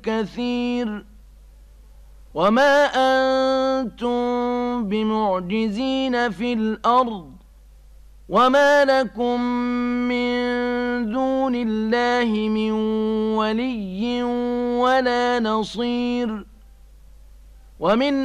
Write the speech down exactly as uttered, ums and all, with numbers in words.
كثير وما أنتم بمعجزين في الأرض وما لكم من دون الله من ولي ولا نصير ومن